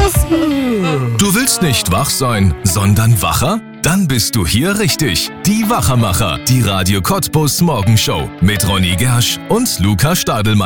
Du willst nicht wach sein, sondern wacher? Dann bist du hier richtig. Die Wachermacher, die Radio Cottbus Morgenshow mit Ronny Gersch und Luca Stadelmeier.